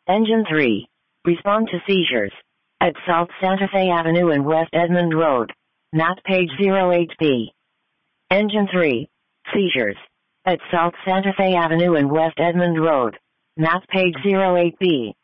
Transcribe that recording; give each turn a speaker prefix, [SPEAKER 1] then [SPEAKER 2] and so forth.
[SPEAKER 1] Engine 3. Respond to seizures. At South Santa Fe Avenue and West Edmond Road. Not page 08B. Engine 3. Seizures. At South Santa Fe Avenue and West Edmond Road. Not page 08B.